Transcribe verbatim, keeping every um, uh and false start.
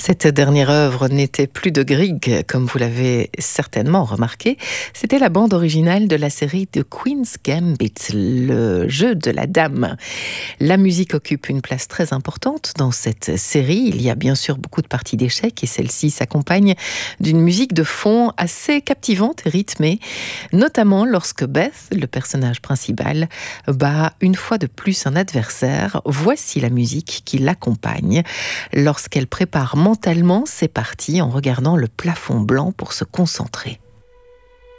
Cette dernière œuvre n'était plus de Grieg, comme vous l'avez certainement remarqué. C'était la bande originale de la série The Queen's Gambit, le jeu de la dame. La musique occupe une place très importante dans cette série. Il y a bien sûr beaucoup de parties d'échecs et celle-ci s'accompagne d'une musique de fond assez captivante et rythmée, notamment lorsque Beth, le personnage principal, bat une fois de plus un adversaire. Voici la musique qui l'accompagne lorsqu'elle prépare mentalement ses parties en regardant le plafond blanc pour se concentrer.